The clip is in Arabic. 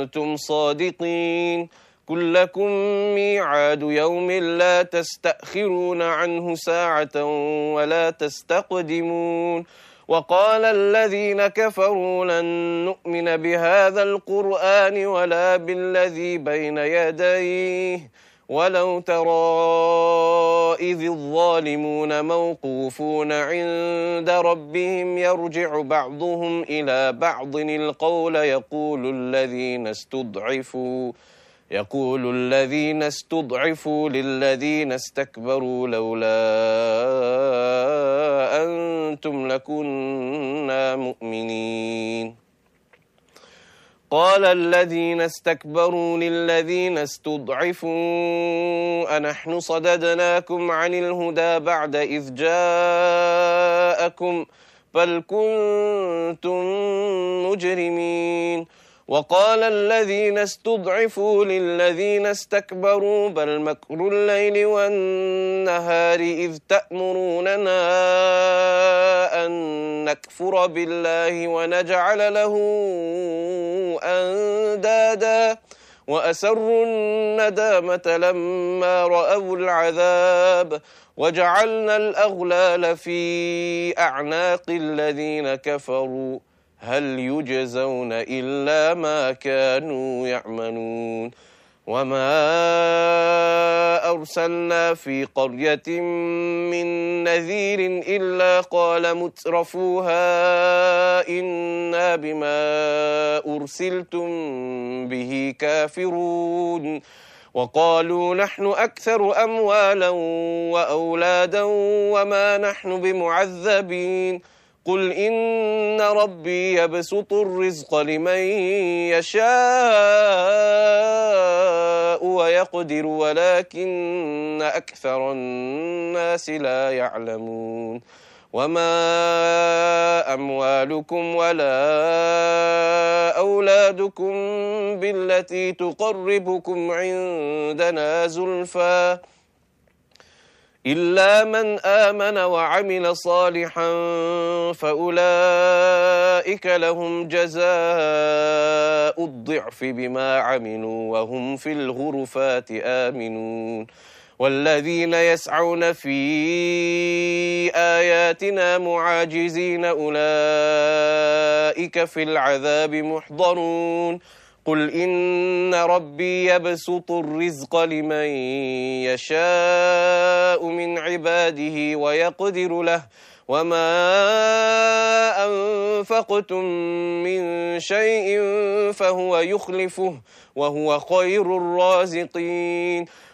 كنتم صادقين قل لكم ميعاد يوم لا تستأخرون عنه ساعة ولا تستقدمون وقال الذين كفروا لن نؤمن بهذا القرآن ولا بالذي بين يديه ولو ترى إذ الظالمون موقوفون عند ربهم يرجع بعضهم إلى بعض القول يقول الذين استضعفوا للذين استكبروا لولا أنتم لكنا مؤمنين قال الذين استكبروا للذين استضعفوا أنحن صددناكم عن الهدى بعد إذ جاءكم بل كنتم مجرمين وقال الذين استضعفوا للذين استكبروا بل مكر الليل والنهار إذ تأمروننا أن نكفر بالله ونجعل له أندادا وأسروا الندامة لما رأوا العذاب وجعلنا الأغلال في أعناق الذين كفروا هل يجزون إلا ما كانوا يعملون وما أرسلنا في قرية من نذير إلا قال مترفوها إنا بما أرسلتم به كافرون وقالوا نحن أكثر أموالا وأولادا وما نحن بمعذبين قل إن ربي يبسط الرزق لمن يشاء ويقدر ولكن أكثر الناس لا يعلمون وما أموالكم ولا أولادكم بالتي تقربكم عندنا زلفى إلا من آمن وعمل صالحا فأولئك لهم جزاء الضعف بما عملوا وهم في الغرفات آمنون والذين يسعون في آياتنا معاجزين أولئك في العذاب محضرون قل إن ربي يبسط الرزق لمن يشاء من عباده ويقدر له وما أنفقتم من شيء فهو يخلفه وهو خير الرازقين